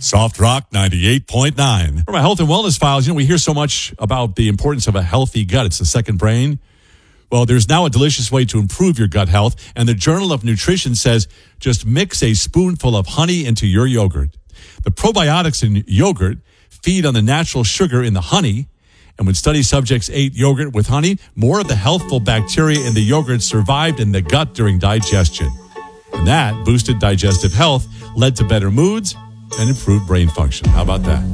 Soft Rock 98.9. For my health and wellness files, we hear so much about the importance of a healthy gut. It's the second brain. Well, there's now a delicious way to improve your gut health, and the Journal of Nutrition says just mix a spoonful of honey into your yogurt. The probiotics in yogurt feed on the natural sugar in the honey, and when study subjects ate yogurt with honey, more of the healthful bacteria in the yogurt survived in the gut during digestion. And that boosted digestive health, led to better moods, and improved brain function. How about that?